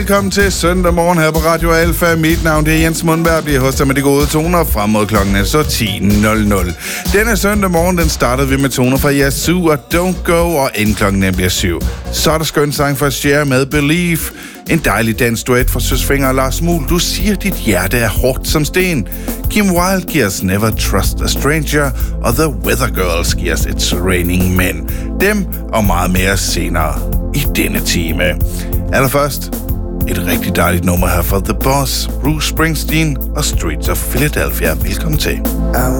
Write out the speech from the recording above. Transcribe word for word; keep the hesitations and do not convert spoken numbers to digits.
Velkommen til søndag morgen her på Radio Alfa. Mit navn det er Jens Mundberg. Bliver hos dig med de gode toner frem mod klokken er så ti nul nul. Denne søndag morgen, den startede vi med toner fra Yazoo og Don't Go, og inden klokken bliver syv. Så er der skøn sang fra Cher med Believe. En dejlig dansk duet fra Søsfinger og Lars Muhl. Du siger, dit hjerte er hårdt som sten. Kim Wilde giver os Never Trust a Stranger, og The Weather Girls giver os It's Raining Men. Dem og meget mere senere i denne time. Allerførst et rigtig dejligt nummer her fra The Boss, Bruce Springsteen og Streets of Philadelphia. Velkommen til. I